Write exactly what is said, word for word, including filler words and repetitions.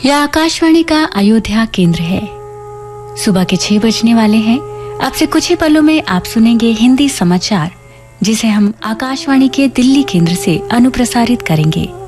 यह आकाशवाणी का अयोध्या केंद्र है। सुबह के छह बजने वाले हैं। अब से कुछ ही पलों में आप सुनेंगे हिंदी समाचार, जिसे हम आकाशवाणी के दिल्ली केंद्र से अनुप्रसारित करेंगे।